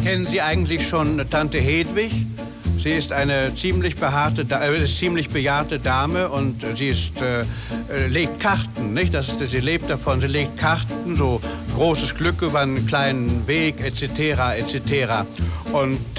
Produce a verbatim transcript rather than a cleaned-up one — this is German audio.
Kennen Sie eigentlich schon Tante Hedwig? Sie ist eine ziemlich behaarte, äh, ist ziemlich bejahrte Dame und sie ist, äh, äh, legt Karten, nicht? Das ist, sie lebt davon, sie legt Karten, so großes Glück über einen kleinen Weg, et cetera, et cetera. Und